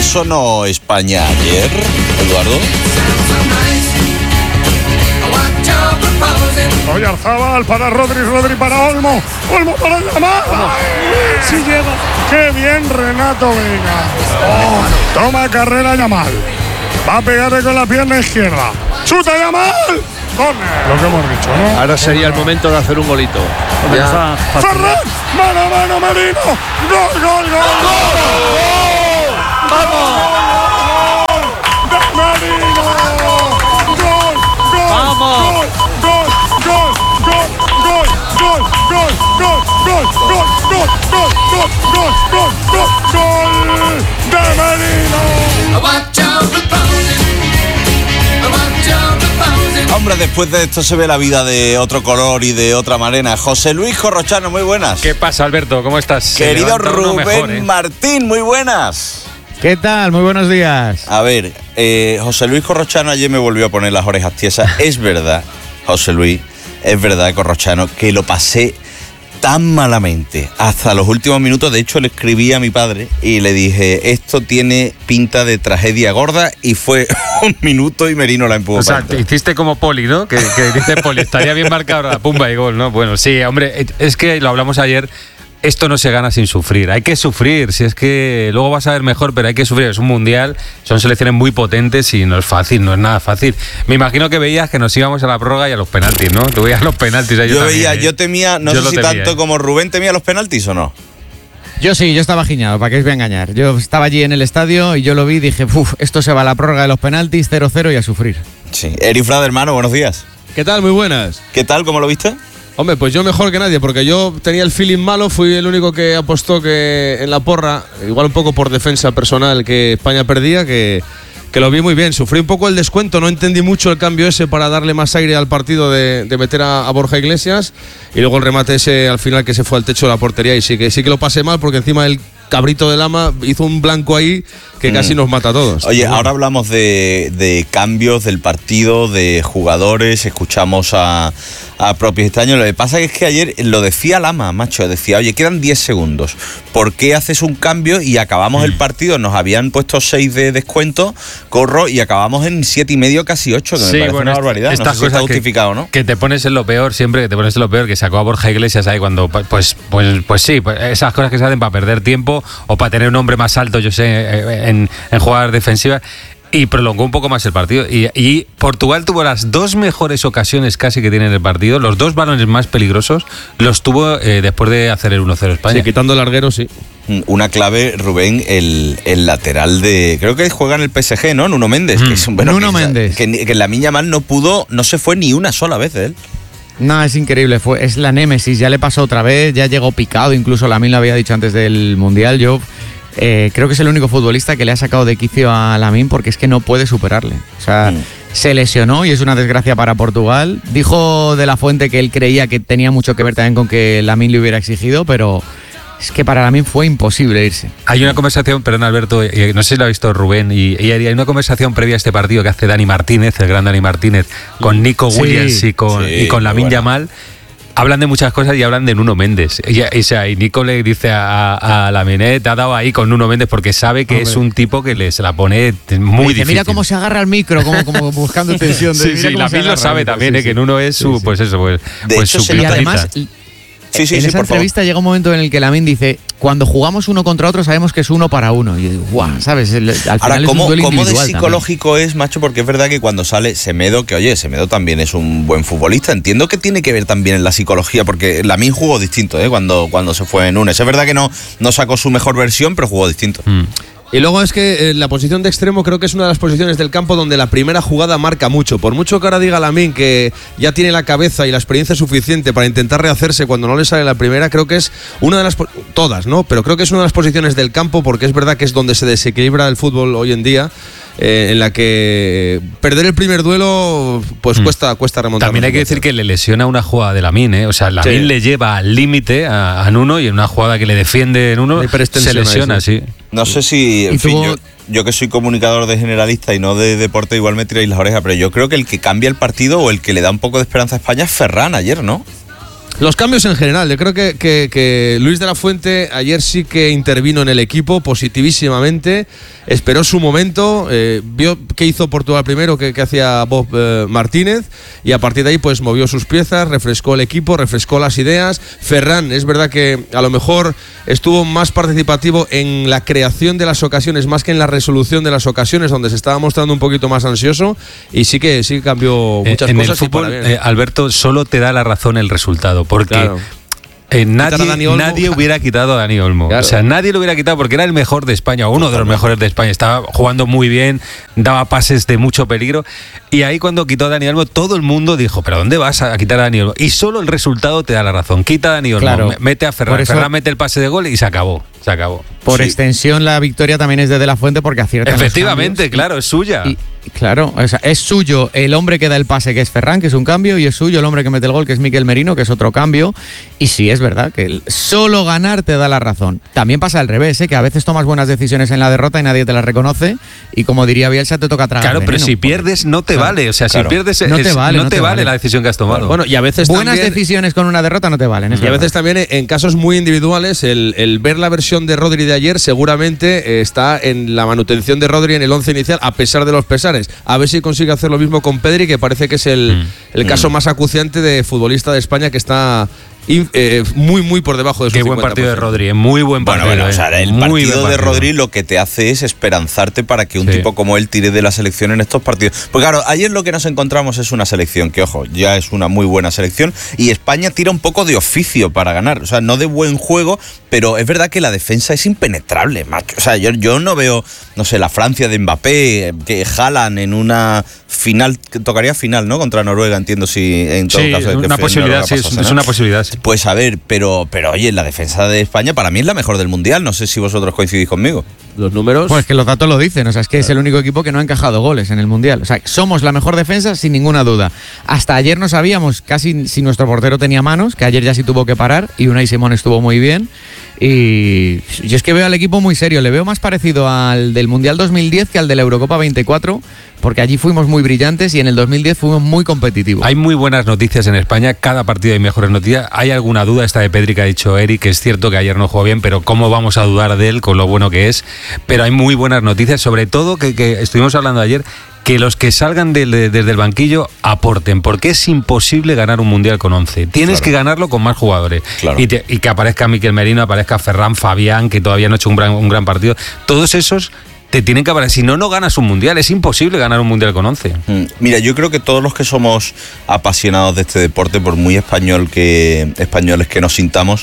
sonó España ayer, Eduardo? Oyarzabal para Rodri para Olmo para Yamal. Si llega, qué bien Renato Vega. Toma carrera Yamal. Va a pegarle con la pierna izquierda. ¡Chuta Yamal! ¡Corner! Lo que hemos dicho, ¿no? Ahora sería el momento de hacer un golito. ¡Ferran! ¡Mano, Merino! ¡Gol! ¡Vamos! ¡De Merino! ¡Gol! ¡Vamos! ¡Gol! ¡De Merino! Hombre, después de esto se ve la vida de otro color y de otra manera. José Luis Corrochano, muy buenas. ¿Qué pasa, Alberto? ¿Cómo estás? Querido Rubén Martín, muy buenas. ¿Qué tal? Muy buenos días. A ver, José Luis Corrochano ayer me volvió a poner las orejas tiesas. Es verdad, José Luis, es verdad, Corrochano, que lo pasé tan malamente hasta los últimos minutos. De hecho, le escribí a mi padre y le dije, esto tiene pinta de tragedia gorda, y fue un minuto y Merino la empujó. O sea, hiciste como Poli, ¿no? Que dice Poli, estaría bien marcado la pumba y gol, ¿no? Bueno, sí, hombre, es que lo hablamos ayer. Esto no se gana sin sufrir, hay que sufrir, si es que luego vas a ver mejor, pero hay que sufrir, es un mundial, son selecciones muy potentes y no es fácil, no es nada fácil. Me imagino que veías que nos íbamos a la prórroga y a los penaltis, ¿no? Tú veías los penaltis. Yo temía, no sé si tanto como Rubén temía los penaltis o no. Yo sí, yo estaba giñado, ¿para qué os voy a engañar? Yo estaba allí en el estadio y yo lo vi y dije, esto se va a la prórroga de los penaltis, 0-0 y a sufrir. Sí, Eri Frade, hermano, buenos días. ¿Qué tal? Muy buenas. ¿Qué tal? ¿Cómo lo viste? Hombre, pues yo mejor que nadie, porque yo tenía el feeling malo, fui el único que apostó que en la porra, igual un poco por defensa personal, que España perdía, que lo vi muy bien. Sufrí un poco el descuento, no entendí mucho el cambio ese para darle más aire al partido de meter a Borja Iglesias, y luego el remate ese al final que se fue al techo de la portería, y sí que lo pasé mal, porque encima el cabrito de Lama hizo un blanco ahí que casi nos mata a todos. Oye, ahora hablamos de cambios del partido, de jugadores, escuchamos a propios extraños. Lo que pasa es que ayer lo decía Lama, macho, decía, oye, quedan 10 segundos, ¿por qué haces un cambio y acabamos el partido? Nos habían puesto 6 de descuento, corro, y acabamos en 7,5, casi 8, que me parece una barbaridad. Estas no sé si cosas está justificado, ¿no? Que te pones en lo peor, siempre que te pones en lo peor, que sacó a Borja Iglesias ahí cuando, pues sí, esas cosas que se hacen para perder tiempo o para tener un hombre más alto, yo sé, en jugadas defensivas, y prolongó un poco más el partido. Y Portugal tuvo las 2 mejores ocasiones casi que tiene en el partido, los 2 balones más peligrosos los tuvo después de hacer el 1-0 España. Sí, quitando el larguero, sí. Una clave, Rubén, el lateral de, creo que juega en el PSG, ¿no? Nuno Méndez, que es un Nuno Méndez. Que Lamine Yamal no se fue ni una sola vez de él. No, es increíble, es la némesis, ya le pasó otra vez, ya llegó picado, incluso Lamine lo había dicho antes del Mundial. Yo creo que es el único futbolista que le ha sacado de quicio a Lamine, porque es que no puede superarle. O sea, se lesionó y es una desgracia para Portugal. Dijo De La Fuente que él creía que tenía mucho que ver también con que Lamine le hubiera exigido, pero es que para Lamine fue imposible irse. Hay una conversación, perdón Alberto, no sé si lo ha visto Rubén, y hay una conversación previa a este partido que hace Dani Martínez, el gran Dani Martínez, con Nico Williams y con Lamine Yamal. Hablan de muchas cosas y hablan de Nuno Méndez. Y Nico le dice a Lamine, te ha dado ahí con Nuno Méndez, porque sabe que es un tipo que se la pone muy difícil. Mira cómo se agarra al micro, como buscando tensión. Sí, Lamine lo sabe también, que Nuno es su, pues eso, pues su y además, en esa entrevista llega un momento en el que Lamine dice, cuando jugamos uno contra otro sabemos que es uno para uno. Y yo digo, guau, ¿sabes? Al final ahora, es un duelo ¿cómo individual de psicológico también es, macho? Porque es verdad que cuando sale Semedo, que oye, Semedo también es un buen futbolista, entiendo que tiene que ver también en la psicología, porque Lamine jugó distinto, cuando se fue en Nunes. Es verdad que no sacó su mejor versión, pero jugó distinto. Y luego es que la posición de extremo creo que es una de las posiciones del campo donde la primera jugada marca mucho. Por mucho que ahora diga Lamine que ya tiene la cabeza y la experiencia suficiente para intentar rehacerse cuando no le sale la primera, creo que es una de las... todas, ¿no? Pero creo que es una de las posiciones del campo, porque es verdad que es donde se desequilibra el fútbol hoy en día, en la que perder el primer duelo pues cuesta remontar. También hay que decir que le lesiona una jugada de Lamine, O sea, Lamine le lleva al límite a Nuno, y en una jugada que le defiende Nuno se lesiona, sí. No sé si, en fin, yo que soy comunicador de generalista y no de deporte, igual me tiráis las orejas, pero yo creo que el que cambia el partido o el que le da un poco de esperanza a España es Ferran ayer, ¿no? Los cambios en general, yo creo que Luis de la Fuente ayer sí que intervino en el equipo positivísimamente, esperó su momento, vio qué hizo Portugal primero, que hacía Bob Martínez, y a partir de ahí pues movió sus piezas, refrescó el equipo, refrescó las ideas. Ferran, es verdad que a lo mejor estuvo más participativo en la creación de las ocasiones más que en la resolución de las ocasiones, donde se estaba mostrando un poquito más ansioso, y sí que cambió muchas en cosas. El fútbol, Alberto, solo te da la razón el resultado, porque claro. Nadie hubiera quitado a Dani Olmo. Claro. O sea, nadie lo hubiera quitado porque era el mejor de España, uno de los mejores de España. Estaba jugando muy bien, daba pases de mucho peligro. Y ahí cuando quitó a Dani Olmo, todo el mundo dijo, ¿pero dónde vas a quitar a Dani Olmo? Y solo el resultado te da la razón. Quita a Dani Olmo, claro. Mete a Ferran. Ferran mete el pase de gol y se acabó. Por extensión, la victoria también es de la Fuente porque acierta. Efectivamente, claro, es suya. Claro, o sea, es suyo el hombre que da el pase, que es Ferran, que es un cambio, y es suyo el hombre que mete el gol, que es Mikel Merino, que es otro cambio. Y sí, es verdad que solo ganar te da la razón. También pasa al revés, que a veces tomas buenas decisiones en la derrota y nadie te las reconoce, y como diría Bielsa, te toca tragar. Claro, pero si pierdes no te vale, o sea, si pierdes no te vale la decisión que has tomado. Bueno, y a veces buenas también, decisiones con una derrota no te valen. Y a veces también en casos muy individuales, el ver la versión de Rodri de ayer seguramente está en la manutención de Rodri en el 11 inicial, a pesar de los pesares. A ver si consigue hacer lo mismo con Pedri, que parece que es el caso más acuciante de futbolista de España, que está muy por debajo de su 50%. Qué buen partido de Rodri, muy buen partido. Bueno, o sea, el partido de Rodri lo que te hace es esperanzarte para que un tipo como él tire de la selección en estos partidos. Porque claro, ayer lo que nos encontramos es una selección que, ojo, ya es una muy buena selección, y España tira un poco de oficio para ganar. O sea, no de buen juego, pero es verdad que la defensa es impenetrable, macho. O sea, yo no veo, no sé, la Francia de Mbappé, que jalan en una final, que tocaría final, ¿no? Contra Noruega, entiendo, si en todo caso. Una posibilidad, sí, es una posibilidad, sí. Pues a ver, pero oye, la defensa de España para mí es la mejor del Mundial. No sé si vosotros coincidís conmigo. Los números... Pues que los datos lo dicen, o sea, es que es el único equipo que no ha encajado goles en el Mundial. O sea, somos la mejor defensa sin ninguna duda. Hasta ayer no sabíamos casi si nuestro portero tenía manos, que ayer ya sí tuvo que parar, y Unai Simón estuvo muy bien. Y yo es que veo al equipo muy serio, le veo más parecido al del Mundial 2010 que al de la Eurocopa 24, porque allí fuimos muy brillantes y en el 2010 fuimos muy competitivos. Hay muy buenas noticias en España, cada partido hay mejores noticias. Hay alguna duda, esta de Pedri que ha dicho Eric, que es cierto que ayer no jugó bien, pero ¿cómo vamos a dudar de él con lo bueno que es? Pero hay muy buenas noticias, sobre todo que estuvimos hablando ayer, que los que salgan desde el banquillo aporten, porque es imposible ganar un Mundial con 11. Tienes que ganarlo con más jugadores. Claro. Y que aparezca Mikel Merino, aparezca Ferran, Fabián, que todavía no ha hecho un gran partido. Todos esos te tienen que aparecer. Si no ganas un Mundial. Es imposible ganar un Mundial con 11. Mira, yo creo que todos los que somos apasionados de este deporte, por muy españoles que nos sintamos,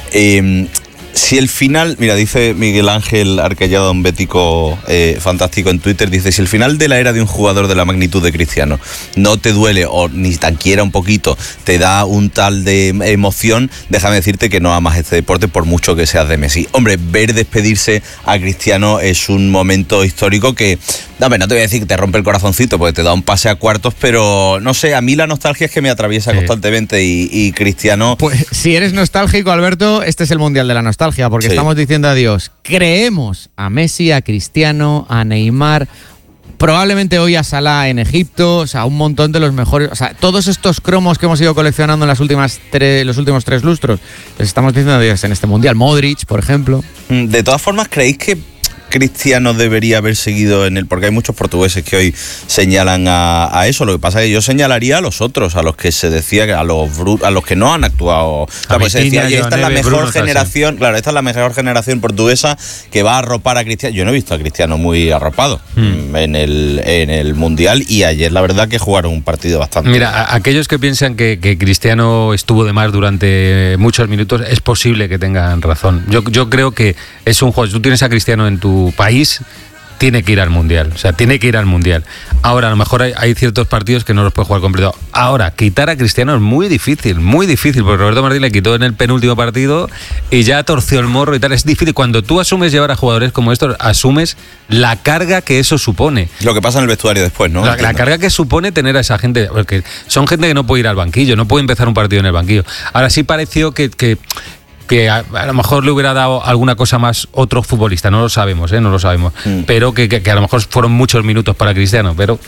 si el final, mira, dice Miguel Ángel Arquellado, un bético fantástico en Twitter, dice, si el final de la era de un jugador de la magnitud de Cristiano no te duele o ni tan quiera un poquito, te da un tal de emoción, déjame decirte que no amas este deporte por mucho que seas de Messi. Hombre, ver despedirse a Cristiano es un momento histórico que, no te voy a decir que te rompe el corazoncito porque te da un pase a cuartos, pero no sé, a mí la nostalgia es que me atraviesa constantemente y Cristiano... Pues si eres nostálgico, Alberto, este es el Mundial de la nostalgia, porque estamos diciendo adiós. Creemos a Messi, a Cristiano, a Neymar, probablemente hoy a Salah en Egipto, o sea, un montón de los mejores, o sea, todos estos cromos que hemos ido coleccionando en los últimos 3 lustros, les estamos diciendo adiós en este Mundial. Modric, por ejemplo. De todas formas, ¿creéis que Cristiano debería haber seguido en él? Porque hay muchos portugueses que hoy señalan a eso. Lo que pasa es que yo señalaría a los otros, a los que se decía que a los que no han actuado. Pues se decía, esta es la mejor generación, claro, esta es la mejor generación portuguesa que va a arropar a Cristiano. Yo no he visto a Cristiano muy arropado en el Mundial, y ayer la verdad que jugaron un partido bastante. Mira, aquellos que piensan que Cristiano estuvo de más durante muchos minutos, es posible que tengan razón. Yo creo que es un juego. Tú tienes a Cristiano en tu país, tiene que ir al Mundial. O sea, tiene que ir al Mundial. Ahora, a lo mejor hay ciertos partidos que no los puede jugar completo. Ahora, quitar a Cristiano es muy difícil, porque Roberto Martínez le quitó en el penúltimo partido y ya torció el morro y tal. Es difícil. Cuando tú asumes llevar a jugadores como estos, asumes la carga que eso supone. Lo que pasa en el vestuario después, ¿no? La carga que supone tener a esa gente, porque son gente que no puede ir al banquillo, no puede empezar un partido en el banquillo. Ahora sí pareció que que a lo mejor le hubiera dado alguna cosa más otro futbolista, no lo sabemos, no lo sabemos, pero que a lo mejor fueron muchos minutos para Cristiano, pero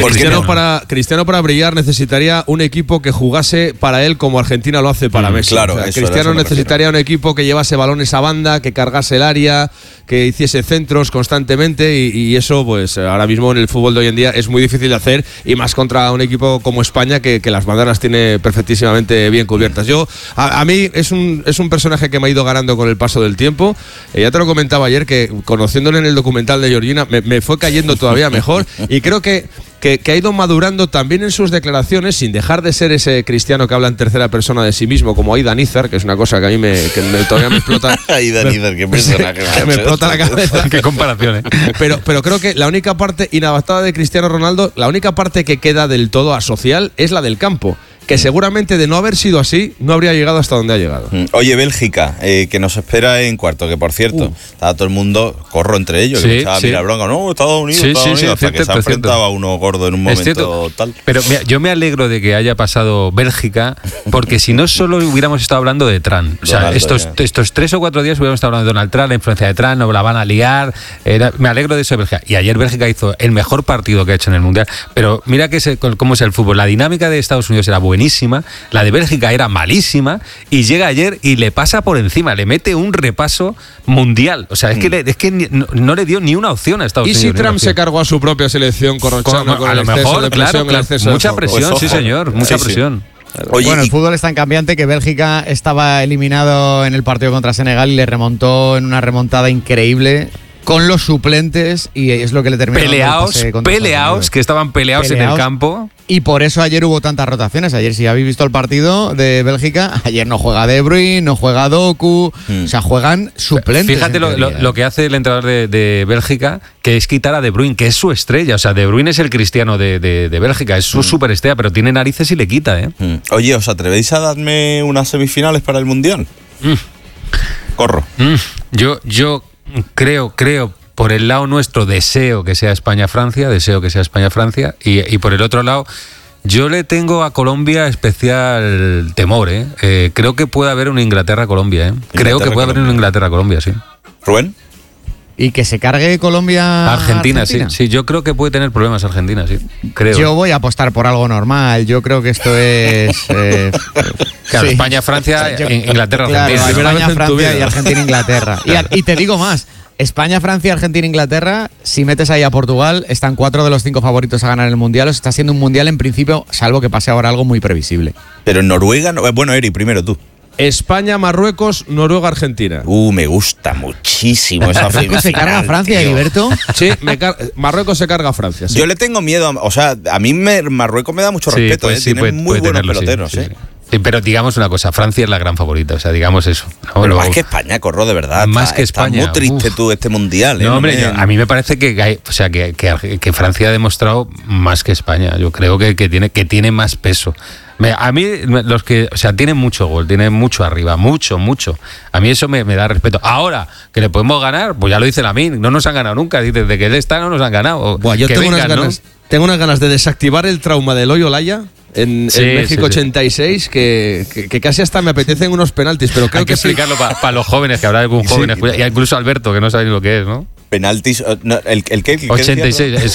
Cristiano para brillar necesitaría un equipo que jugase para él como Argentina lo hace para Messi. Claro, Cristiano necesitaría un equipo que llevase balones a banda, que cargase el área, que hiciese centros constantemente y eso pues ahora mismo en el fútbol de hoy en día es muy difícil de hacer y más contra un equipo como España que las bandas las tiene perfectísimamente bien cubiertas. A mí es un personaje que me ha ido ganando con el paso del tiempo. Ya te lo comentaba ayer que conociéndole en el documental de Georgina me fue cayendo todavía mejor y creo que ha ido madurando también en sus declaraciones sin dejar de ser ese Cristiano que habla en tercera persona de sí mismo como Aidan Izar, que es una cosa que a mí todavía me explota. Aidan Izar, qué personaje. Me explota la cabeza. Qué comparación, Pero creo que la única parte inadaptada de Cristiano Ronaldo, la única parte que queda del todo asocial es la del campo. Que seguramente de no haber sido así, no habría llegado hasta donde ha llegado. Oye, Bélgica, que nos espera en cuarto, que por cierto, estaba todo el mundo corro entre ellos. Sí, estaba mira bronca, no, Estados Unidos, hasta que se enfrentaba uno gordo en un momento tal. Pero mira, yo me alegro de que haya pasado Bélgica, porque si no solo hubiéramos estado hablando de Trump. O sea, estos 3 o 4 días hubiéramos estado hablando de Donald Trump, la influencia de Trump, no la van a liar. Me alegro de eso de Bélgica. Y ayer Bélgica hizo el mejor partido que ha hecho en el Mundial. Pero mira cómo es el fútbol. La dinámica de Estados Unidos era buenísima, la de Bélgica era malísima y llega ayer y le pasa por encima, le mete un repaso mundial. O sea, es que no le dio ni una opción a Estados Unidos. ¿Y si Trump se cargó a su propia selección corronchando con a el lo exceso mejor, de presión, claro, mucha presión, Pues sí señor, mucha presión. Oye, bueno, el fútbol es tan cambiante que Bélgica estaba eliminado en el partido contra Senegal y le remontó en una remontada increíble con los suplentes y es lo que le terminó peleados, que estaban peleados en el campo. Y por eso ayer hubo tantas rotaciones. Ayer, si habéis visto el partido de Bélgica, ayer no juega De Bruyne, no juega Doku, o sea, juegan suplentes. Fíjate lo que hace el entrenador de Bélgica, que es quitar a De Bruyne, que es su estrella. O sea, De Bruyne es el Cristiano de Bélgica, es su superestrella, pero tiene narices y le quita, Oye, ¿os atrevéis a darme unas semifinales para el Mundial? Corro. Yo creo, por el lado nuestro, deseo que sea España-Francia, y por el otro lado, yo le tengo a Colombia especial temor, creo que puede haber una Inglaterra-Colombia, Creo que puede haber una Inglaterra-Colombia, sí. ¿Rubén? Y que se cargue Colombia. Argentina, sí, yo creo que puede tener problemas Argentina, sí. Creo. Yo voy a apostar por algo normal. Yo creo que esto es. Claro, sí. España-Francia, Inglaterra-Argentina. Claro, España-Francia y Argentina-Inglaterra. Claro. Y te digo más. España, Francia, Argentina, Inglaterra, si metes ahí a Portugal, están 4 de los 5 favoritos a ganar el Mundial. O sea, está siendo un Mundial en principio, salvo que pase ahora algo muy previsible. Pero en Noruega, bueno, Eri, primero tú. España, Marruecos, Noruega, Argentina. Me gusta muchísimo esa final. ¿Marruecos se carga a Francia, Heriberto? Sí, Marruecos se carga a Francia. Sí. Yo le tengo miedo, o sea, a mí Marruecos me da mucho respeto, tiene muy buenos peloteros, Sí, pero digamos una cosa, Francia es la gran favorita, o sea, digamos eso. No, pero más que España, Corro, de verdad. Más que España. Está muy triste tú este Mundial. No, hombre, a mí me parece que Francia ha demostrado más que España. Yo creo que tiene más peso. A mí, tienen mucho gol, tienen mucho arriba, mucho. A mí eso me da respeto. Ahora, que le podemos ganar, pues ya lo dice Lamine, no nos han ganado nunca. Dice, desde que él está no nos han ganado. Buah, yo tengo unas ganas de desactivar el trauma del Eloy Olaya. En México 86, que casi hasta me apetecen unos penaltis, pero creo hay que explicarlo para los jóvenes, que habrá algún joven, y incluso Alberto, que no sabe ni lo que es, ¿no? Penaltis, ¿el qué? 86,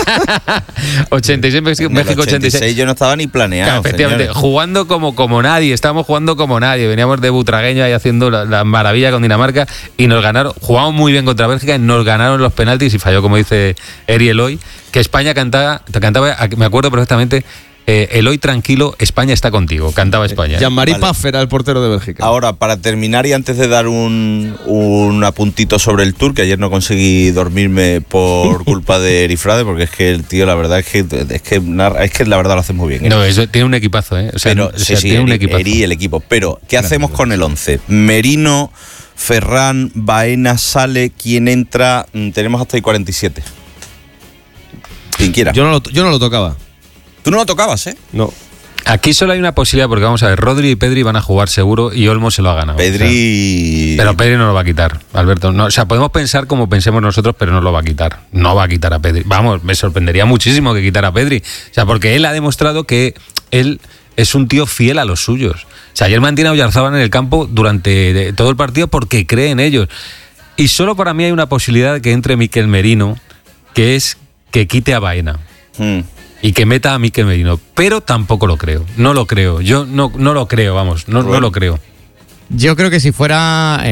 86, México 86. Yo no estaba ni planeado. Claro, efectivamente, señores. Jugando como nadie, estábamos jugando como nadie. Veníamos de Butragueño ahí haciendo la maravilla con Dinamarca y nos ganaron. Jugamos muy bien contra Bélgica y nos ganaron los penaltis y falló, como dice Eri Eloy, que España cantaba, me acuerdo perfectamente. Eloy, tranquilo, España está contigo, cantaba España. Jean-Marie Paf era el portero de Bélgica. Ahora, para terminar y antes de dar un apuntito sobre el Tour, que ayer no conseguí dormirme por culpa de Erifrade, porque es que el tío, la verdad, es que la verdad lo hace muy bien. No, eso tiene un equipazo, O sea, tiene un equipazo. Eri, el equipo. Pero, ¿qué hacemos con el 11? Merino, Ferran, Baena, Sale, ¿quién entra? Tenemos hasta el 47. Quien quiera. Yo no lo tocaba. ¿Tú no lo tocabas, No. Aquí solo hay una posibilidad, porque vamos a ver, Rodri y Pedri van a jugar seguro y Olmo se lo ha ganado. Pedri... pero Pedri no lo va a quitar, Alberto. No, o sea, podemos pensar como pensemos nosotros, pero no lo va a quitar. No va a quitar a Pedri. Vamos, me sorprendería muchísimo que quitara a Pedri. O sea, porque él ha demostrado que él es un tío fiel a los suyos. O sea, ayer mantiene a Oyarzabal en el campo durante todo el partido porque cree en ellos. Y solo para mí hay una posibilidad de que entre Mikel Merino, que es que quite a Baena. Y que meta a Mikel Merino. Pero tampoco lo creo. No lo creo. Yo no lo creo, vamos. No lo creo. Yo creo que si fuera...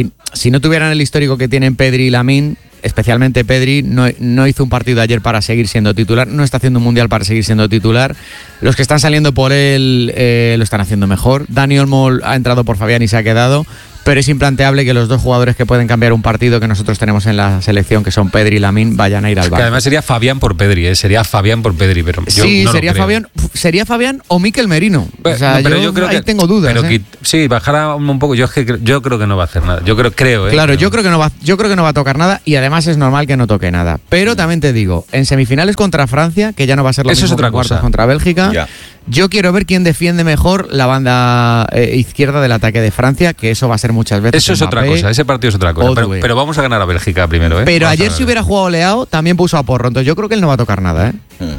Si no tuvieran el histórico que tienen Pedri y Lamine, especialmente Pedri, no hizo un partido ayer para seguir siendo titular, no está haciendo un mundial para seguir siendo titular. Los que están saliendo por él lo están haciendo mejor. Dani Olmo ha entrado por Fabián y se ha quedado, pero es implanteable que los dos jugadores que pueden cambiar un partido que nosotros tenemos en la selección, que son Pedri y Lamine, vayan a ir al Barça. Que además sería Fabián por Pedri, sería Fabián por Pedri, pero yo sí, no sería lo creo. sería Fabián o Mikel Merino. Pero, o sea, no, yo creo ahí que tengo dudas. Pero sí, bajará un poco. Yo creo que no va a hacer nada. Yo creo. Claro, yo creo que no va a tocar nada y además es normal que no toque nada. Pero también te digo, en semifinales contra Francia, que ya no va a ser lo Eso mismo es otra que en cuartos cosa. contra Bélgica, yo quiero ver quién defiende mejor la banda izquierda del ataque de Francia, que eso va a ser muchas veces. Eso es otra cosa, ese partido es otra cosa. Pero vamos a ganar a Bélgica primero, ¿eh? Pero vamos ayer si hubiera jugado Leao, también puso a Porro, entonces yo creo que él no va a tocar nada, ¿eh?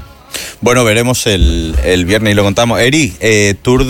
Bueno, veremos el viernes y lo contamos. Eri, Tour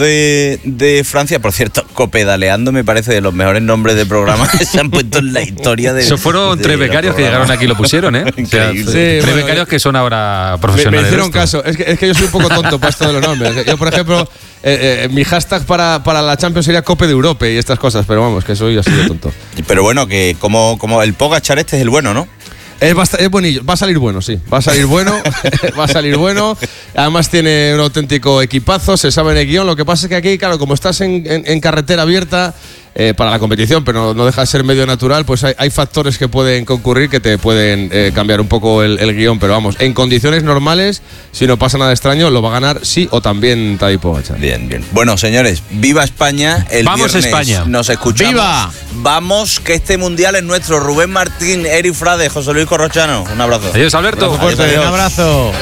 de Francia, por cierto, Copedaleando me parece de los mejores nombres de programa que se han puesto en la historia de... Eso fueron tres becarios que llegaron aquí y lo pusieron, ¿eh? Increíble. O sea, tres becarios que son ahora profesionales. Me hicieron caso. Es que yo soy un poco tonto para esto de los nombres. Yo, por ejemplo, mi hashtag para la Champions sería Cope de Europa y estas cosas, pero vamos, que soy así de tonto. Pero bueno, que como el Pogačar este es el bueno, ¿no? Es buenillo, va a salir bueno, sí. Va a salir bueno, va a salir bueno. Además tiene un auténtico equipazo, se sabe en el guión. Lo que pasa es que aquí, claro, como estás en carretera abierta para la competición, pero no deja de ser medio natural, pues hay factores que pueden concurrir que te pueden cambiar un poco el guión. Pero vamos, en condiciones normales, si no pasa nada extraño, lo va a ganar sí o también Tadej Pogačar. Bien. Bueno, señores, viva España. Vamos viernes España. Nos escuchamos. ¡Viva! Vamos, que este mundial es nuestro. Rubén Martín, Eri Frade, José Luis Corrochano. Un abrazo. Adiós, Alberto. Adiós. Un abrazo.